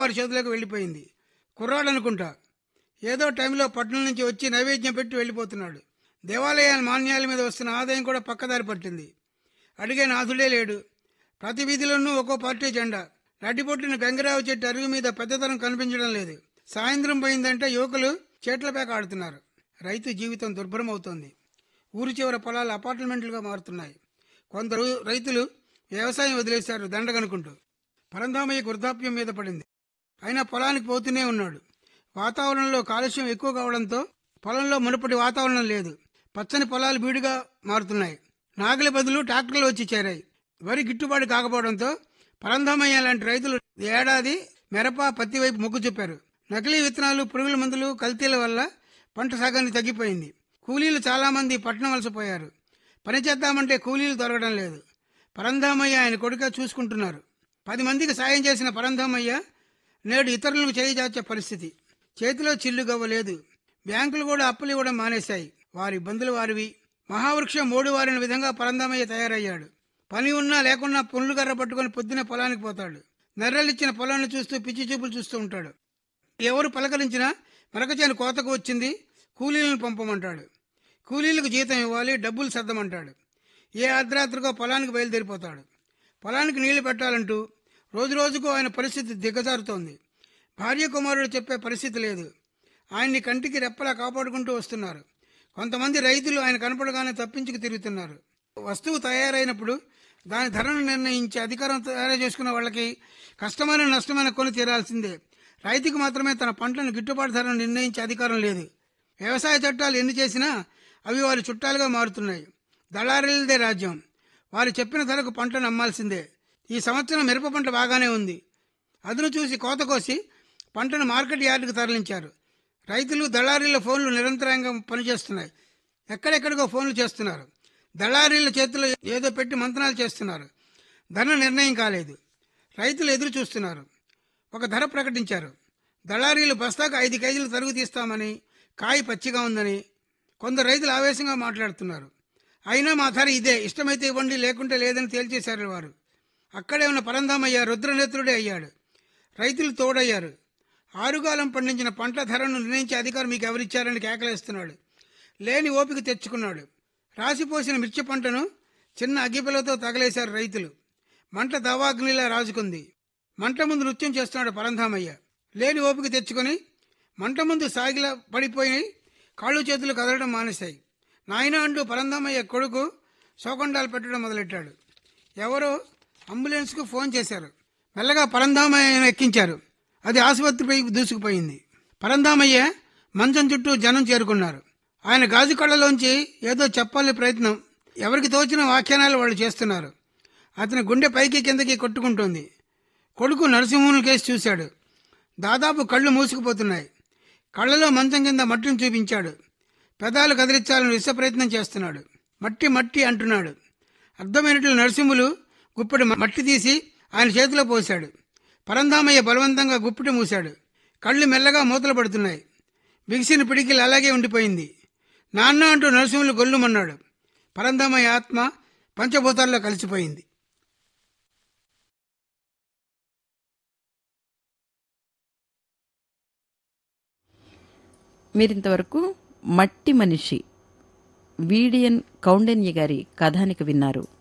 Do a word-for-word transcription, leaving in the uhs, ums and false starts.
వారి చేతిలోకి వెళ్ళిపోయింది. కుర్రాడనుకుంటా, ఏదో టైంలో పట్టణం నుంచి వచ్చి నైవేద్యం పెట్టి వెళ్ళిపోతున్నాడు. దేవాలయాల మాన్యాల మీద వస్తున్న ఆదాయం కూడా పక్కదారి పట్టింది. అడిగే నాథుడే లేడు. ప్రతి వీధిలోనూ ఒక్కో పార్టీ జెండా. నడ్డిపొట్టిన గంగిరావు చెట్టు అరుగు మీద పెద్దతనం కనిపించడం లేదు. సాయంత్రం పోయిందంటే యువకులు చెట్లపేక ఆడుతున్నారు. రైతు జీవితం దుర్భరమవుతోంది. ఊరి చివర పొలాలు అపార్ట్మెంట్లుగా మారుతున్నాయి. కొందరు రైతులు వ్యవసాయం వదిలేశారు దండగనుకుంటూ. పరంధామయ్య వృద్ధాప్యం మీద పడింది. అయినా పొలానికి పోతూనే ఉన్నాడు. వాతావరణంలో కాలుష్యం ఎక్కువ కావడంతో పొలంలో మునుపటి వాతావరణం లేదు. పచ్చని పొలాలు బీడుగా మారుతున్నాయి. నాగలి బదులు ట్రాక్టర్లు వచ్చి చేరాయి. వరి గిట్టుబాటు కాకపోవడంతో పరంధామయ్య లాంటి రైతులు ఏడాది మిరప, పత్తి వైపు మొగ్గు చూపారు. నకిలీ విత్తనాలు, పురుగుల మందులు, కల్తీల వల్ల పంట సాగాన్ని తగ్గిపోయింది. కూలీలు చాలా మంది పట్టణం వలసపోయారు. పని చేద్దామంటే కూలీలు దొరకడం లేదు. పరంధామయ్య ఆయన కొడుక చూసుకుంటున్నారు. పది మందికి సాయం చేసిన పరంధామయ్య నేడు ఇతరులకు చేయి చాచే పరిస్థితి. చేతిలో చిల్లు గవ్వలేదు. బ్యాంకులు కూడా అప్పులు ఇవ్వడం మానేశాయి. వారి ఇబ్బందులు వారివి. మహావృక్షం మూడు వారిన విధంగా పరంధామయ్య తయారయ్యాడు. పని ఉన్నా లేకున్నా పుల్లు కర్ర పట్టుకుని పొద్దునే పొలానికి పోతాడు. నెర్రలిచ్చిన పొలాన్ని చూస్తూ పిచ్చి చూపులు చూస్తూ ఉంటాడు. ఎవరు పలకరించినా మరకచేను కోతకు వచ్చింది, కూలీలను పంపమంటాడు. కూలీలకు జీతం ఇవ్వాలి, డబ్బులు సర్దమంటాడు. ఏ అర్ధరాత్రికో పొలానికి బయలుదేరిపోతాడు. పొలానికి నీళ్లు పెట్టాలంటూ రోజు రోజుకు ఆయన పరిస్థితి దిగజారుతోంది. భార్య కుమారుడు చెప్పే పరిస్థితి లేదు. ఆయన్ని కంటికి రెప్పలా కాపాడుకుంటూ వస్తున్నారు. కొంతమంది రైతులు ఆయన కనపడగానే తప్పించుకు తిరుగుతున్నారు. వస్తువు తయారైనప్పుడు దాని ధరను నిర్ణయించే అధికారం తయారు చేసుకున్న వాళ్ళకి కష్టమైన నష్టమైన కొని తీరాల్సిందే. రైతుకు మాత్రమే తన పంటను గిట్టుబాటు ధరను నిర్ణయించే అధికారం లేదు. వ్యవసాయ చట్టాలు ఎన్ని చేసినా అవి వారి చుట్టాలుగా మారుతున్నాయి. దళారీలదే రాజ్యం. వారు చెప్పిన ధరకు పంటను అమ్మాల్సిందే. ఈ సంవత్సరం మిరప పంట బాగానే ఉంది. అదును చూసి కోత కోసి పంటను మార్కెట్ యార్డుకు తరలించారు. రైతులు దళారీల ఫోన్లు నిరంతరంగా పనిచేస్తున్నాయి. ఎక్కడెక్కడికో ఫోన్లు చేస్తున్నారు. దళారీల చేతిలో ఏదో పెట్టి మంతనాలు చేస్తున్నారు. ధర నిర్ణయం కాలేదు. రైతులు ఎదురు చూస్తున్నారు. ఒక ధర ప్రకటించారు. దళారీలు బస్తాకు ఐదు కేజీలు తరుగు తీస్తామని, కాయ పచ్చిగా ఉందని. కొందరు రైతులు ఆవేశంగా మాట్లాడుతున్నారు. అయినా మా ధర ఇదే, ఇష్టమైతే ఇవ్వండి, లేకుంటే లేదని తేల్చేశారు వారు. అక్కడే ఉన్న పరంధామయ్య రుద్రనేత్రుడే అయ్యాడు. రైతులు తోడయ్యారు. ఆరుగాలం పండించిన పంట ధరను నిర్ణయించే అధికారం మీకు ఎవరిచ్చారని కేకలేస్తున్నాడు. లేని ఓపిక తెచ్చుకున్నాడు. రాసిపోసిన మిర్చి పంటను చిన్న అగ్గిపిల్లతో తగలేశారు రైతులు. మంట దవాగ్నిలా రాజుకుంది. మంట ముందు నృత్యం చేస్తున్నాడు పరంధామయ్య. లేని ఓపిక తెచ్చుకొని మంట ముందు సాగిలా పడిపోయి కాళ్ళు చేతులు కదలడం మానేశాయి. నాయన అంటూ పరంధామయ్య కొడుకు శోకండాలు పెట్టడం మొదలెట్టాడు. ఎవరో అంబులెన్స్కు ఫోన్ చేశారు. మెల్లగా పరంధామయ్యను ఎక్కించారు. అది ఆసుపత్రిపై దూసుకుపోయింది. పరంధామయ్య మంచం చుట్టూ జనం చేరుకున్నారు. ఆయన గాజు కళ్ళలోంచి ఏదో చెప్పాలని ప్రయత్నం. ఎవరికి తోచిన వ్యాఖ్యానాలు వాళ్ళు చేస్తున్నారు. అతని గుండె పైకి కిందకి కొట్టుకుంటోంది. కొడుకు నరసింహుని కేసు చూశాడు. దాదాపు కళ్ళు మూసుకుపోతున్నాయి. కళ్ళలో మంచం కింద మట్టిని చూపించాడు. పెదాలు కదిలించాలని విశ్వ ప్రయత్నం చేస్తున్నాడు. మట్టి మట్టి అంటున్నాడు. అర్థమైనట్లు నరసింహులు గుప్పెడు మట్టి తీసి ఆయన చేతిలో పోశాడు. పరంధామయ్య బలవంతంగా గుప్పిటి మూశాడు. కళ్ళు మెల్లగా మూతలు పడుతున్నాయి. బిగిసిన పిడికిలు అలాగే ఉండిపోయింది. నాన్న అంటూ నరసింహులు గొల్లుమన్నాడు. పరంధామయ్య ఆత్మ పంచభూతాల్లో కలిసిపోయింది. మీరింతవరకు మట్టి మనిషి వీడియన్ కౌండన్య గారి కథానిక విన్నారు.